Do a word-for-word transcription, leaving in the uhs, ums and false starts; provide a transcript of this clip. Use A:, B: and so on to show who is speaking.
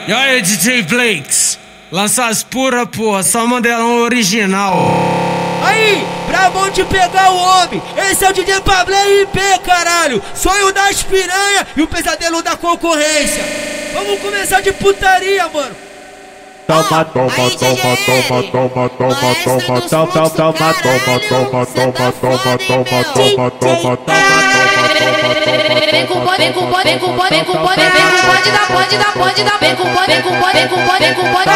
A: E aí, D J Flakes, lança as pura, porra, só modelão original.
B: Aí, bravão de pegar o homem, esse é o D J Pablo R P, caralho. Sonho das piranha e o pesadelo da concorrência. Vamos começar de putaria, mano.
C: Toma, toma, toma, toma, toma, toma, toma, toma, toma, toma, toma, toma, toma, toma, toma, toma, toma, toma.
D: Vem com pode, vem com pode, vem com pode, vem com pode, vem com pode da pode da pode da, vem com pode, vem com pode, vem com pode, vem com pode.